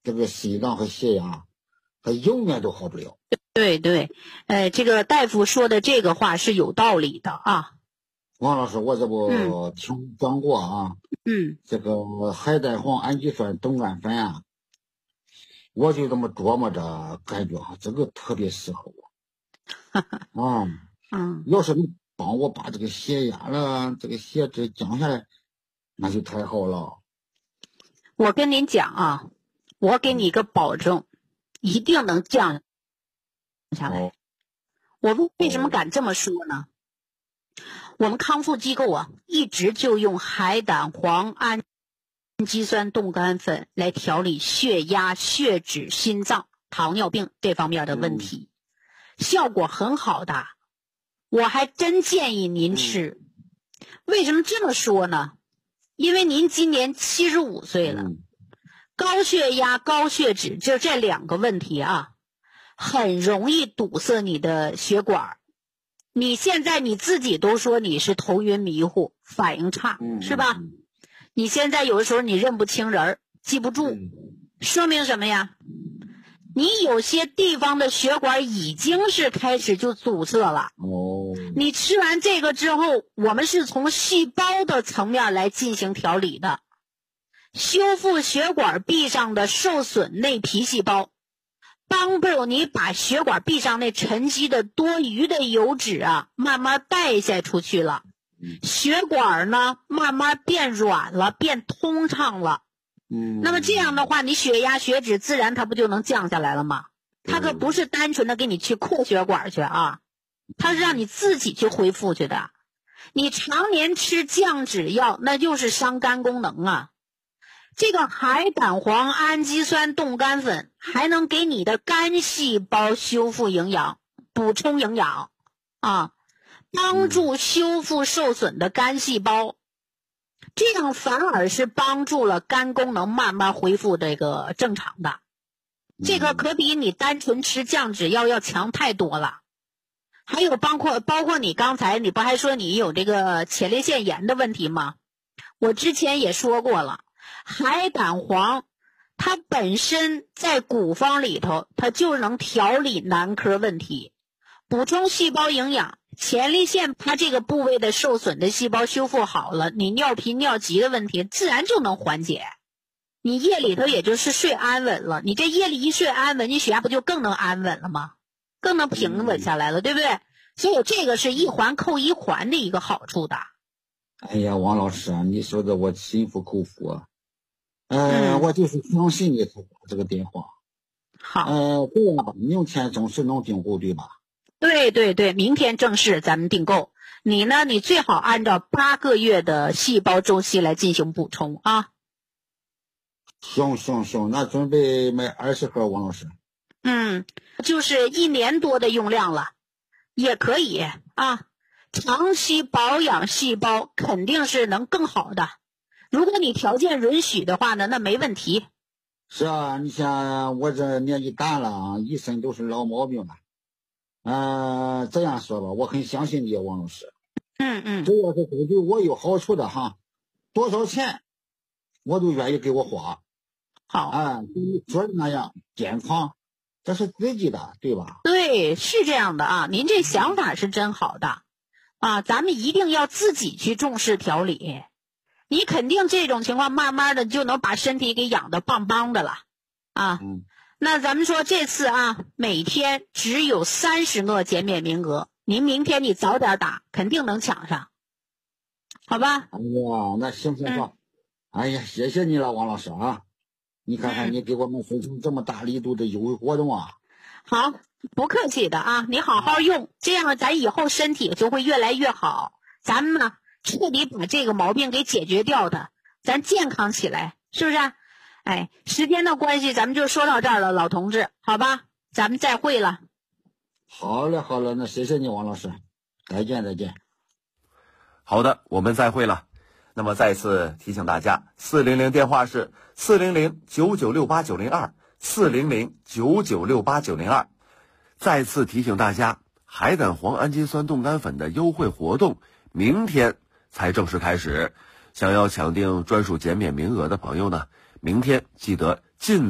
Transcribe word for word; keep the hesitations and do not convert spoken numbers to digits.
这个心脏和血压，他永远都好不了。 对对，呃，这个大夫说的这个话是有道理的啊。 王老师，我这不听讲过啊， 嗯， 这个海带黄氨基酸冻干粉啊，我就这么琢磨着，感觉哈，这个特别适合我。啊， 嗯， 要是你帮我把这个血压了，这个血脂降下来，那就太好了。 我跟您讲啊，我给你一个保证，一定能降下来。 哦、 我为什么敢这么说呢？我们康复机构啊，一直就用海胆黄氨基酸冻干粉来调理血压、血脂、心脏、糖尿病这方面的问题，嗯、效果很好的。我还真建议您吃。嗯、为什么这么说呢？因为您今年七十五岁了，嗯、高血压、高血脂就这两个问题啊，很容易堵塞你的血管。你现在你自己都说你是头晕迷糊，反应差，嗯、是吧？嗯、你现在有的时候你认不清人，记不住，嗯、说明什么呀？你有些地方的血管已经是开始就阻塞了。 哦， 你吃完这个之后，我们是从细胞的层面来进行调理的，修复血管壁上的受损内皮细胞，帮助你把血管壁上那沉积的多余的油脂啊，慢慢代谢出去了。血管呢，慢慢变软了，变通畅了。 嗯， 那么这样的话，你血压、血脂自然它不就能降下来了吗？它可不是单纯的给你去扩血管去啊，它是让你自己去恢复去的。你常年吃降脂药，那就是伤肝功能啊。这个海胆黄氨基酸冻干粉还能给你的肝细胞修复营养，补充营养啊，帮助修复受损的肝细胞，这样反而是帮助了肝功能慢慢恢复这个正常的。这个可比你单纯吃降脂药要强太多了。还有包括包括你刚才你不还说你有这个前列腺炎的问题吗？我之前也说过了，海胆黄它本身在古方里头，它就能调理男科问题，补充细胞营养。前列腺它这个部位的受损的细胞修复好了，你尿频尿急的问题自然就能缓解。你夜里头也就是睡安稳了，你这夜里一睡安稳，你血压不就更能安稳了吗？更能平稳下来了，对不对？所以这个是一环扣一环的一个好处的。 哎呀，王老师啊，你说的我心服口服啊。呃、嗯，我就是相信你这个电话。 好。 呃，对了，明天正式能订购对吧？ 对对对，明天正式咱们订购。你呢，你最好按照八个月的细胞周期来进行补充啊。 行行行，那准备买二十盒，王老师。 嗯，就是一年多的用量了，也可以啊。长期保养细胞肯定是能更好的，如果你条件允许的话呢，那没问题。 是啊，你像我这年纪大了啊，一身都是老毛病了。呃，这样说吧，我很相信你，王老师。 嗯嗯， 只要是对我有好处的哈，多少钱我都愿意给我花。 好啊，你说的那样健康，这是自己的，对吧？ 对，是这样的啊。您这想法是真好的啊，咱们一定要自己去重视调理。你肯定这种情况，慢慢的就能把身体给养得棒棒的了啊。 嗯。 那咱们说这次啊，每天只有三十个减免名额，您明天你早点打，肯定能抢上，好吧？ 哎呀，那行行好。嗯、哎呀，谢谢你了，王老师啊！你看看你给我们分成这么大力度的优惠活动啊！ 好，不客气的啊，你好好用，这样咱以后身体就会越来越好。咱们呢，彻底把这个毛病给解决掉的，咱健康起来，是不是？哎，时间的关系，咱们就说到这儿了，老同志，好吧？咱们再会了。 好嘞，好嘞，那谢谢你，王老师，再见，再见。 好的，我们再会了。那么再次提醒大家，四零零电话是四零零九九六八九零二，四零零九九六八九零二。再次提醒大家，海胆黄氨基酸冻干粉的优惠活动明天才正式开始。想要抢订专属减免名额的朋友呢，明天记得尽